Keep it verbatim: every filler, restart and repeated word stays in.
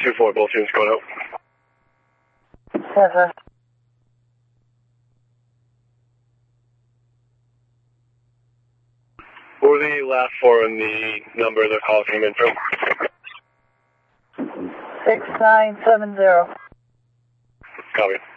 two four, both units going out. Seven. What were the last four in the number the call came in from? Six nine seven zero. Copy.